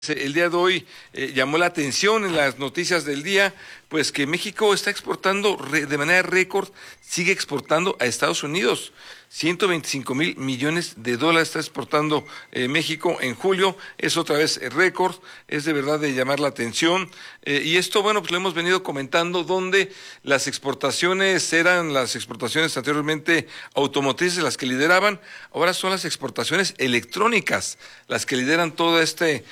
El día de hoy llamó la atención en las noticias del día, pues que México está exportando de manera récord, sigue exportando a Estados Unidos. 125,000 millones de dólares está exportando México en julio, es otra vez récord, es de verdad de llamar la atención. Y esto, bueno, pues lo hemos venido comentando, donde las exportaciones eran las exportaciones anteriormente automotrices las que lideraban, ahora son las exportaciones electrónicas las que lideran toda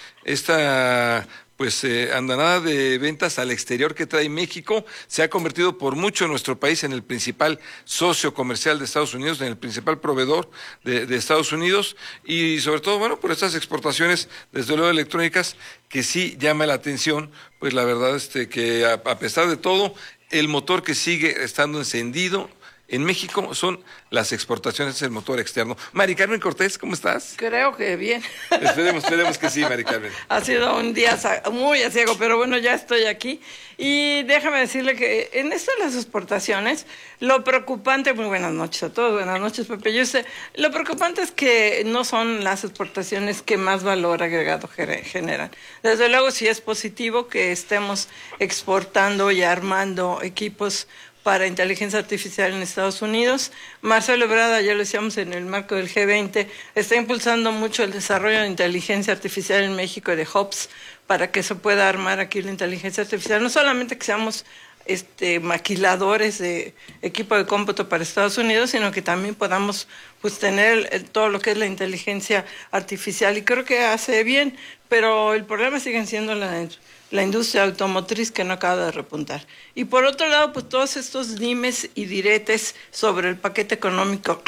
esta andanada de ventas al exterior que trae México. Se ha convertido por mucho nuestro país en el principal socio comercial de Estados Unidos, en el principal proveedor de Estados Unidos, y sobre todo, bueno, por estas exportaciones, desde luego electrónicas, que sí llama la atención, pues la verdad que a pesar de todo, el motor que sigue estando encendido en México son las exportaciones del motor externo. Mari Carmen Cortés, ¿cómo estás? Creo que bien. Esperemos que sí, Mari Carmen. Ha sido un día muy aciago, pero bueno, ya estoy aquí. Y déjame decirle que en esto de las exportaciones, lo preocupante, muy buenas noches a todos, buenas noches, Pepe Yuste, lo preocupante es que no son las exportaciones que más valor agregado generan. Desde luego sí es positivo que estemos exportando y armando equipos para inteligencia artificial en Estados Unidos. Marcelo Ebrard, ya lo decíamos en el marco del G20, está impulsando mucho el desarrollo de inteligencia artificial en México y de hubs para que se pueda armar aquí la inteligencia artificial. No solamente que seamos maquiladores de equipo de cómputo para Estados Unidos, sino que también podamos tener todo lo que es la inteligencia artificial. Y creo que hace bien, pero el problema sigue siendo la industria automotriz, que no acaba de repuntar. Y por otro lado, pues todos estos dimes y diretes sobre el paquete económico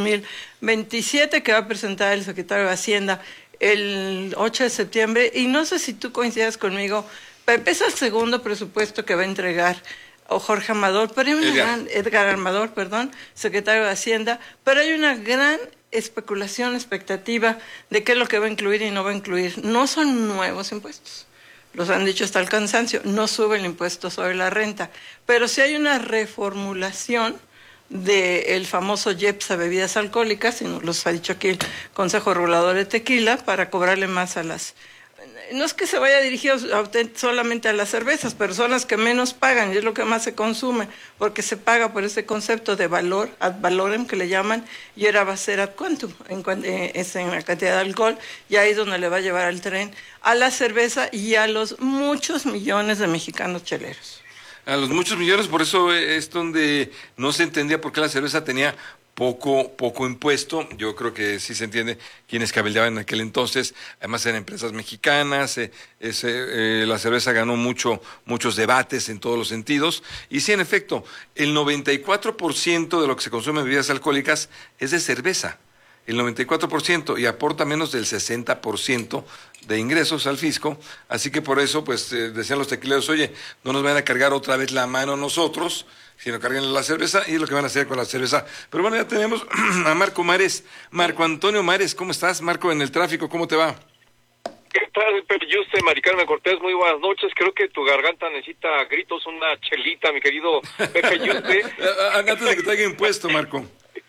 2027 que va a presentar el secretario de Hacienda el 8 de septiembre, y no sé si tú coincidas conmigo, Pepe, es el segundo presupuesto que va a entregar Jorge Amador, pero hay una Edgar Amador, secretario de Hacienda, pero hay una gran especulación, expectativa de qué es lo que va a incluir y no va a incluir. No son nuevos impuestos, los han dicho hasta el cansancio, no sube el impuesto sobre la renta, pero sí hay una reformulación del famoso IEPS a bebidas alcohólicas, y nos los ha dicho aquí el Consejo Regulador de Tequila, para cobrarle más a las... No es que se vaya dirigido solamente a las cervezas, pero son las que menos pagan y es lo que más se consume, porque se paga por ese concepto de valor, ad valorem que le llaman, y ahora va a ser ad quantum, es en la cantidad de alcohol, y ahí es donde le va a llevar el tren a la cerveza y a los muchos millones de mexicanos cheleros. A los muchos millones, por eso es donde no se entendía por qué la cerveza tenía poco impuesto. Yo creo que sí se entiende quienes cabildeaban en aquel entonces, además eran empresas mexicanas, la cerveza ganó muchos debates en todos los sentidos, y sí, en efecto, el 94% de lo que se consume en bebidas alcohólicas es de cerveza, el 94%, y aporta menos del 60% de ingresos al fisco, así que por eso, decían los tequileros, oye, no nos van a cargar otra vez la mano nosotros, sino carguen la cerveza, y es lo que van a hacer con la cerveza. Pero bueno, ya tenemos a Marco Mares, Marco Antonio Mares, ¿cómo estás, Marco, en el tráfico? ¿Cómo te va? ¿Qué tal, Pepe Yuste, Mari Carmen Cortés? Muy buenas noches. Creo que tu garganta necesita gritos, una chelita, mi querido Pepe Yuste. Antes de que te haga impuesto, Marco.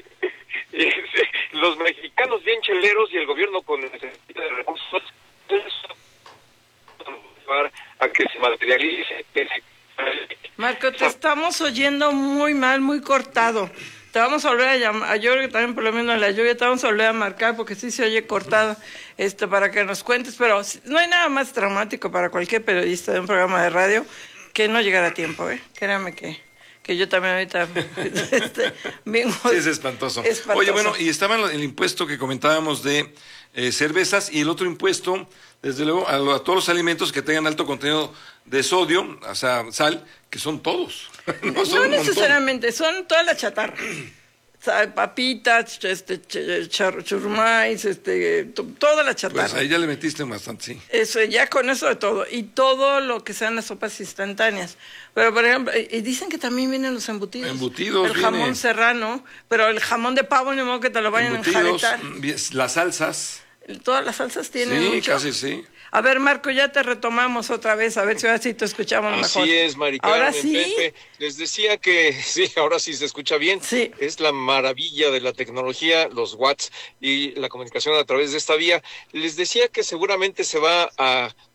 Los mexicanos bien cheleros y el gobierno con necesidad de recursos a que se materialice. Marco, te estamos oyendo muy mal, muy cortado. Te vamos a volver a llamar, yo creo que también por lo menos en la lluvia te vamos a volver a marcar porque sí se oye cortado, para que nos cuentes, pero no hay nada más traumático para cualquier periodista de un programa de radio que no llegar a tiempo, Créame que yo también ahorita vengo... Sí, es espantoso. Oye, bueno, y estaba el impuesto que comentábamos de cervezas, y el otro impuesto, desde luego, a todos los alimentos que tengan alto contenido de sodio, o sea, sal, que son todos. No necesariamente, son toda la chatarra. Papitas, churrumais, toda la chatarra. Pues ahí ya le metiste bastante, sí. Eso, ya con eso de todo. Y todo lo que sean las sopas instantáneas. Pero, por ejemplo, y dicen que también vienen los embutidos. Embutidos, el jamón serrano, pero el jamón de pavo, ni modo que te lo vayan a enjaretar. Las salsas. Todas las salsas tienen mucho. Casi sí. A ver, Marco, ya te retomamos otra vez, a ver si ahora sí te escuchamos mejor. Así es, Mari Carmen, ¿Ahora sí? Pepe. Les decía que sí, ahora sí se escucha bien. Sí. Es la maravilla de la tecnología, los watts y la comunicación a través de esta vía. Les decía que seguramente se va a